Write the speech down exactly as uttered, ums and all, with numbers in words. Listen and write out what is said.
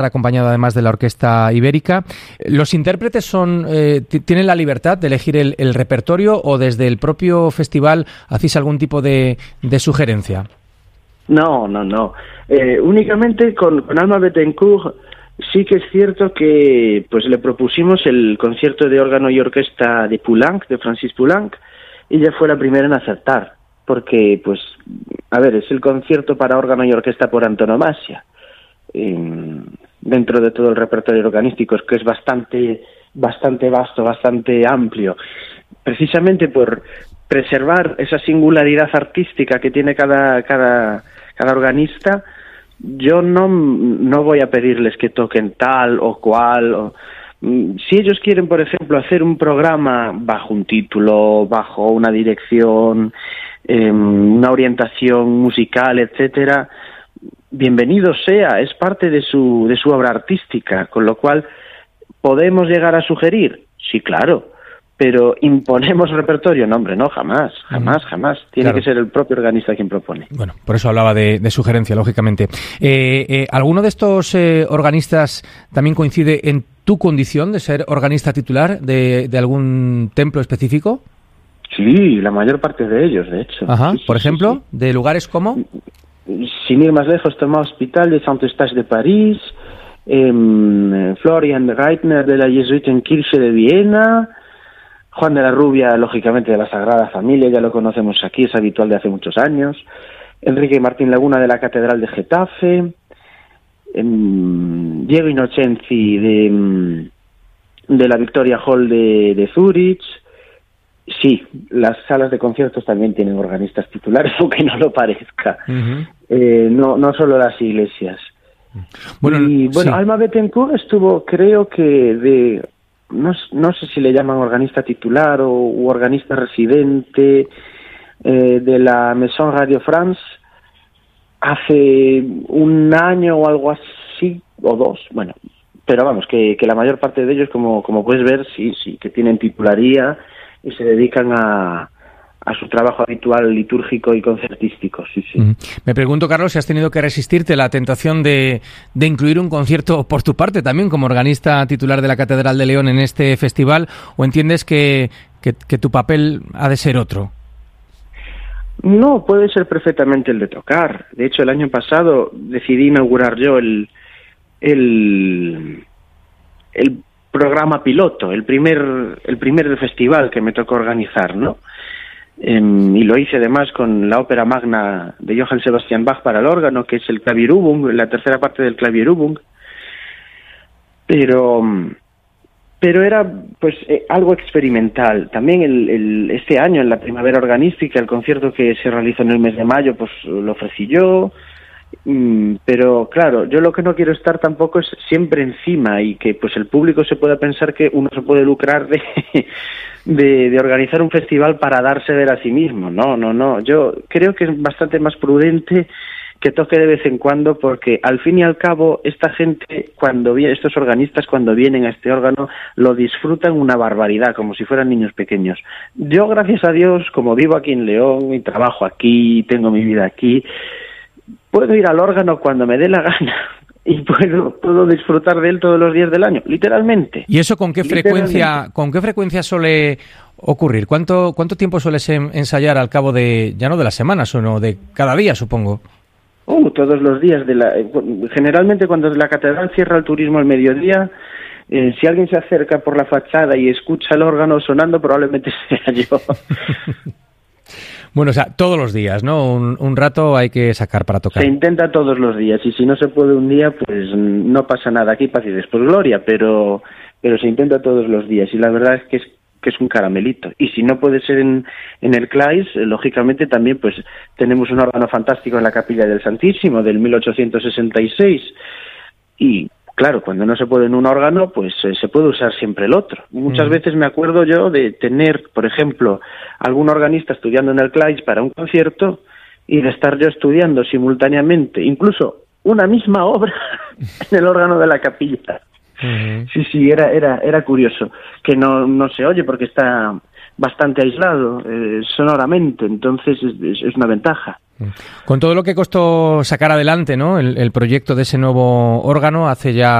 acompañado además de la Orquesta Ibérica. ¿Los intérpretes son eh, tienen la libertad de elegir el, el repertorio o desde el propio festival hacéis algún tipo de, de sugerencia? No, no, no. Eh, únicamente con, con Alma Bettencourt sí que es cierto que pues le propusimos el concierto de órgano y orquesta de Poulenc, de Francis Poulenc, y ella fue la primera en acertar, porque, pues, a ver, es el concierto para órgano y orquesta por antonomasia. Eh, dentro de todo el repertorio organístico, es que es bastante bastante vasto, bastante amplio, precisamente por preservar esa singularidad artística que tiene cada cada cada organista. Yo no no voy a pedirles que toquen tal o cual o, si ellos quieren, por ejemplo, hacer un programa bajo un título, bajo una dirección, eh, una orientación musical, etcétera, bienvenido sea, es parte de su de su obra artística, con lo cual podemos llegar a sugerir, sí, claro, pero imponemos repertorio, no, hombre, no, jamás, jamás, jamás. Tiene claro que ser el propio organista quien propone. Bueno, por eso hablaba de, de sugerencia, lógicamente. Eh, eh, ¿Alguno de estos eh, organistas también coincide en tu condición de ser organista titular de, de algún templo específico? Sí, la mayor parte de ellos, de hecho. Ajá, sí, por sí, ejemplo, sí, sí. ¿de lugares como? Sin ir más lejos, Thomas Hospital de Saint-Eustache de París, eh, Florian Reitner de la Jesuitenkirche de Viena, Juan de la Rubia, lógicamente, de la Sagrada Familia, ya lo conocemos aquí, es habitual de hace muchos años, Enrique y Martín Laguna de la Catedral de Getafe, eh, Diego Innocenzi de, de la Victoria Hall de, de Zúrich. Sí, las salas de conciertos también tienen organistas titulares, aunque no lo parezca. Uh-huh. Eh, no, no solo las iglesias. Bueno, y bueno, sí. Alma Bettencourt estuvo, creo que de, no, no sé si le llaman organista titular o u organista residente eh, de la Maison Radio France hace un año o algo así, o dos, bueno, pero vamos, que, que la mayor parte de ellos, como, como puedes ver, sí, sí, que tienen titularía y se dedican a, a su trabajo habitual litúrgico y concertístico, sí, sí. Mm. Me pregunto, Carlos, si has tenido que resistirte la tentación de, de incluir un concierto por tu parte también como organista titular de la Catedral de León en este festival, o entiendes que, que, que tu papel ha de ser otro. No, puede ser perfectamente el de tocar. De hecho, el año pasado decidí inaugurar yo el el, el programa piloto, el primer el primer festival que me tocó organizar, ¿no? Eh, y lo hice además con la ópera magna de Johann Sebastian Bach para el órgano, que es el Klavierübung, la tercera parte del Klavierübung. Pero pero era pues eh, algo experimental. También el, el este año en la primavera organística, el concierto que se realizó en el mes de mayo, pues lo ofrecí yo. Mm, pero claro, yo lo que no quiero estar tampoco es siempre encima y que pues el público se pueda pensar que uno se puede lucrar de, de, de organizar un festival para darse ver a sí mismo. No, no, no. Yo creo que es bastante más prudente que toque de vez en cuando, porque al fin y al cabo esta gente, cuando viene, estos organistas cuando vienen a este órgano, lo disfrutan una barbaridad, como si fueran niños pequeños. Yo, gracias a Dios, como vivo aquí en León y trabajo aquí, tengo mi vida aquí, puedo ir al órgano cuando me dé la gana y puedo, puedo disfrutar de él todos los días del año, literalmente. ¿Y eso con qué frecuencia, con qué frecuencia suele ocurrir? ¿Cuánto, cuánto tiempo sueles ensayar al cabo de, ya no de las semanas, sino de cada día, supongo? Uh, todos los días. De la, generalmente cuando la catedral cierra el turismo al mediodía, eh, si alguien se acerca por la fachada y escucha el órgano sonando, probablemente sea yo. Bueno, o sea, todos los días, ¿no? Un, un rato hay que sacar para tocar. Se intenta todos los días, y si no se puede un día, pues no pasa nada. Aquí paz y después gloria, pero pero se intenta todos los días, y la verdad es que es que es un caramelito. Y si no puede ser en, en el Clais, eh, lógicamente también pues tenemos un órgano fantástico en la Capilla del Santísimo, del mil ochocientos sesenta y seis, y claro, cuando no se puede en un órgano, pues eh, se puede usar siempre el otro. Muchas mm. veces me acuerdo yo de tener, por ejemplo, algún organista estudiando en el Clais para un concierto y de estar yo estudiando simultáneamente, incluso una misma obra en el órgano de la capilla. Uh-huh. Sí, sí, era era era curioso, que no no se oye porque está bastante aislado eh, sonoramente, entonces es, es, es una ventaja. Con todo lo que costó sacar adelante, ¿no?, el, el proyecto de ese nuevo órgano hace ya